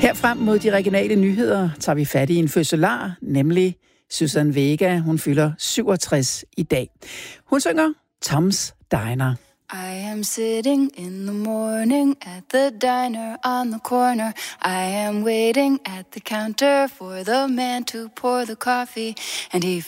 Her frem mod de regionale nyheder tager vi fat i en fødselar, nemlig Suzanne Vega. Hun fylder 67 i dag. Hun synger Tom's Diner. I am sitting in the morning at the diner on the corner. I am waiting at the counter for the man to pour the coffee, and he